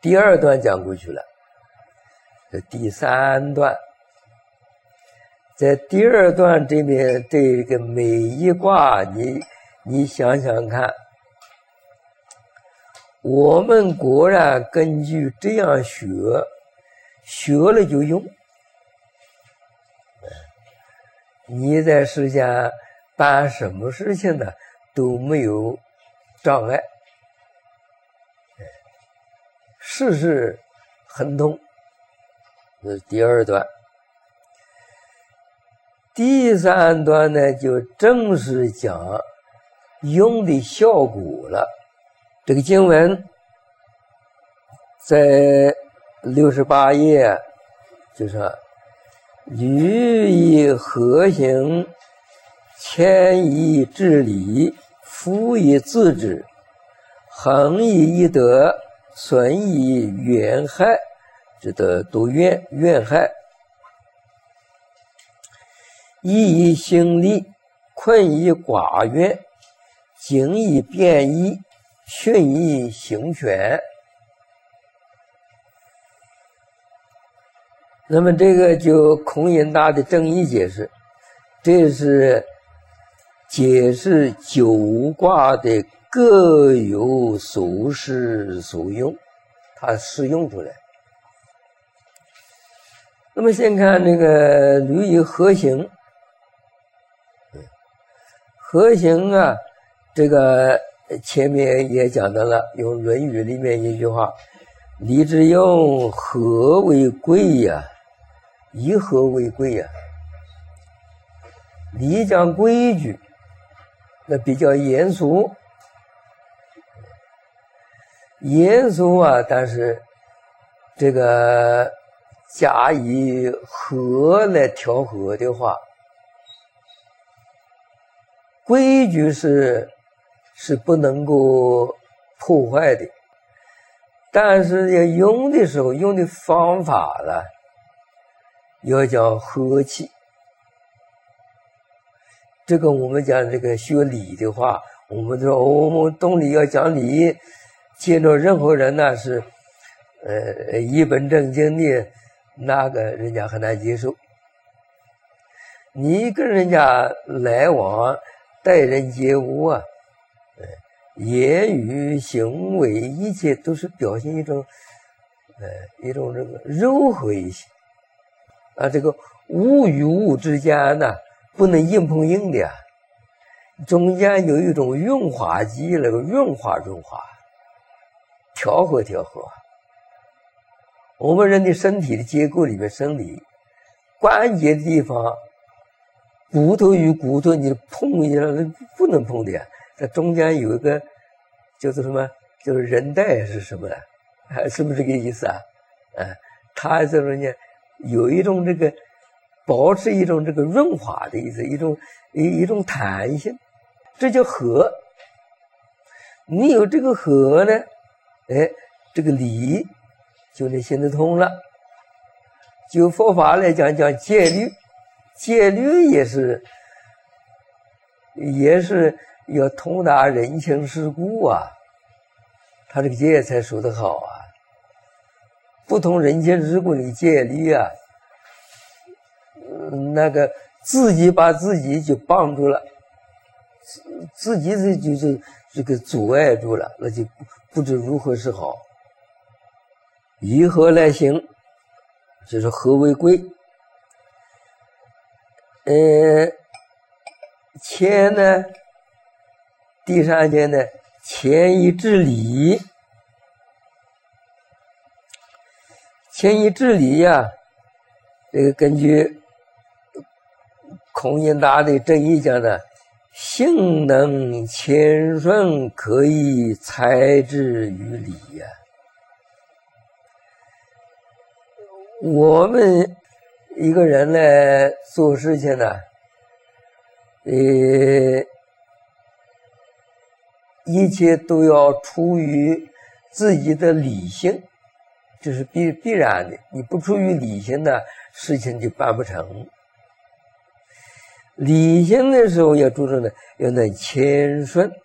第二段讲过去了，这第三段，在第二段这边这个每一卦，你想想看，我们果然根据这样学了就用。你在世间办什么事情呢都没有障碍，事事亨通。这是第二段。第三段呢，就正式讲用的效果了。这个经文在68页，就说履以和行，谦以治理，夫以自治，恒以义德，损以怨害，这都怨害。义以兴利，困以寡怨，警以辩义，训以行权。那么这个就孔颖达的正义解释，这是解释九卦的各有所适所用，它适用出来。那么先看这个履以和行，和行啊，这个前面也讲到了，用《论语》里面一句话：“礼之用，和为贵呀。”以和为贵呀。礼讲规矩，那比较严肃，啊，但是这个加以和来调和的话，规矩是不能够破坏的，但是要用的时候，用的方法了，要讲和气。这个我们讲这个学礼的话，我们说我们懂礼要讲礼，见着任何人呢是一本正经的，那个人家很难接受。你跟人家来往待人接物啊，言语行为一切都是表现一种这个柔和一些啊，这个物与物之间呢不能硬碰硬的啊，中间有一种润滑剂，那个润滑调和。我们人的身体的结构里面，生理关节的地方，骨头与骨头你碰一下不能碰的呀，在中间有一个叫做什么，就是韧带是什么的，是不是这个意思啊？它就是呢有一种这个保持一种这个润滑的意思，一种弹性，这叫和。你有这个和呢，这个理就能行得通了。就佛法来讲戒律，戒律也是要通达人情世故啊，他这个戒才说得好啊。不通人情世故的戒律啊，那个自己把自己就绑住了，自己就是这个阻碍住了，那就不知如何是好。以和来行，就是和为贵。谦呢，第三件呢，谦以治理。谦以治理呀，这个根据孔颖达的正义讲的，性能谦顺，可以裁之于理呀。我们一个人来做事情呢，一切都要出于自己的理性，这是必然的。你不出于理性的事情就办不成。理性的时候要注重的，要能谦顺。